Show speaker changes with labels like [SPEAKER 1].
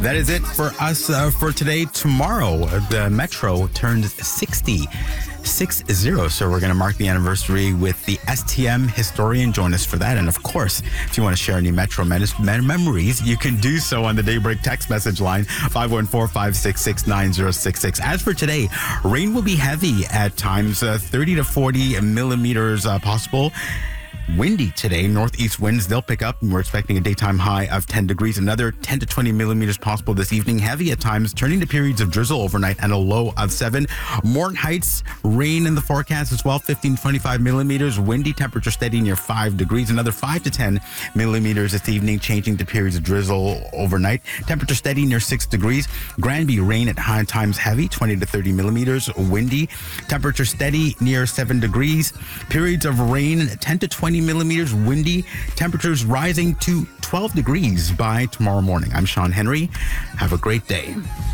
[SPEAKER 1] That is it for us for today. Tomorrow, the Metro turns 60. So we're going to mark the anniversary with the STM historian. Join us for that. And of course, if you want to share any Metro memories, you can do so on the Daybreak text message line 514-566-9066. As for today, rain will be heavy at times, 30 to 40 millimeters possible. Windy today, northeast winds, they'll pick up, and we're expecting a daytime high of 10 degrees. Another 10 to 20 millimeters possible this evening. Heavy at times, turning to periods of drizzle overnight and a low of 7. Morton Heights, rain in the forecast as well, 15 to 25 millimeters. Windy, temperature steady near 5 degrees. Another 5 to 10 millimeters this evening, changing to periods of drizzle overnight. Temperature steady near 6 degrees. Granby, rain at high times heavy, 20 to 30 millimeters. Windy, temperature steady near 7 degrees. Periods of rain, 10 to 20 millimeters, windy, temperatures rising to 12 degrees by tomorrow morning. I'm Sean Henry. Have a great day.